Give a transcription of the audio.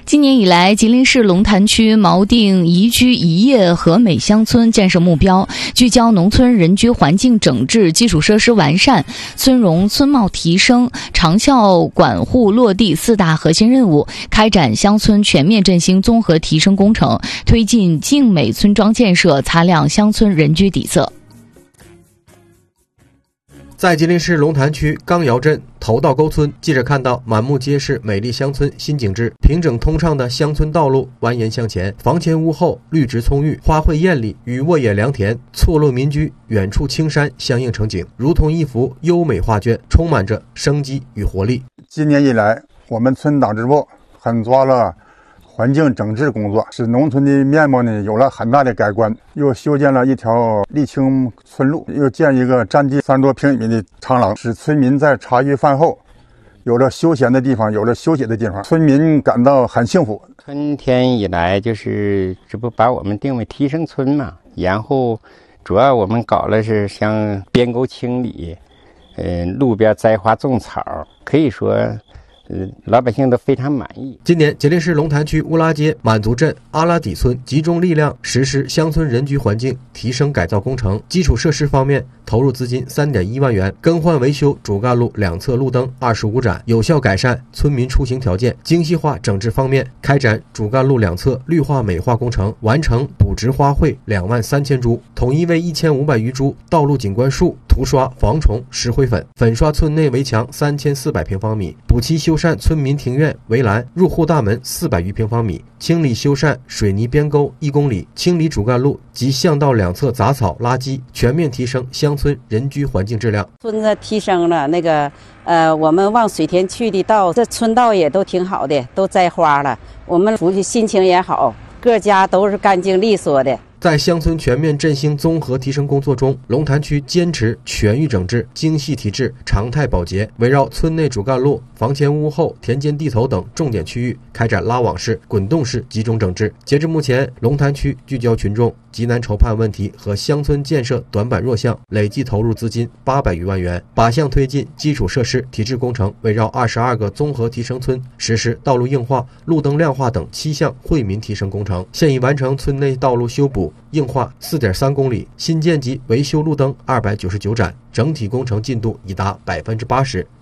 今年以来，吉林市龙潭区锚定宜居宜业和美乡村建设目标，聚焦农村人居环境整治、基础设施完善、村容村貌提升、长效管护落地4大核心任务，开展乡村全面振兴综合提升工程，推进静美村庄建设，擦亮乡村人居底色。 在吉林市龙潭区钢窑镇头道沟村，记者看到满目皆是美丽乡村新景致，平整通畅的乡村道路蜿蜒向前，房前屋后绿植葱郁，花卉艳丽与沃野良田、错落民居、远处青山相映成景，如同一幅优美画卷，充满着生机与活力。 今年以来，我们村党支部狠抓了环境整治工作，使农村的面貌有了很大的改观，又修建了一条沥青村路，又建一个占地30多平米的长廊，使村民在茶余饭后有了休闲的地方，有了休息的地方，村民感到很幸福。 春天以来，这不把我们定为提升村嘛，然后主要我们搞了是像边沟清理，路边栽花种草，可以说老百姓都非常满意。 今年，吉林市龙潭区乌拉街满族镇阿拉底村集中力量实施乡村人居环境提升改造工程，基础设施方面投入资金3.1万元，更换维修主干路两侧路灯25盏，有效改善村民出行条件。精细化整治方面，开展主干路两侧绿化美化工程，完成补植花卉23000株，统一为1500余株道路景观树涂刷防虫石灰粉，粉刷村内围墙3400平方米，补漆修缮村民庭院围栏、入户大门400余平方米，清理修缮水泥边沟1公里，清理主干路及巷道两侧杂草垃圾，全面提升乡村人居环境质量。 村子提升了，我们往水田去的道，这村道也都挺好的，都栽花了，我们出去心情也好，各家都是干净利索的。 在乡村全面振兴综合提升工作中，龙潭区坚持全域整治、精细提质、常态保洁，围绕村内主干路、房前屋后、田间地头等重点区域开展拉网式、滚动式集中整治。截至目前，龙潭区聚焦群众急难愁盼问题和乡村建设短板弱项，累计投入资金800余万元，8项推进基础设施提质工程，围绕22个综合提升村实施道路硬化、路灯亮化等7项惠民提升工程，现已完成村内道路修补、硬化4.3公里，新建及维修路灯299盏，整体工程进度已达80%。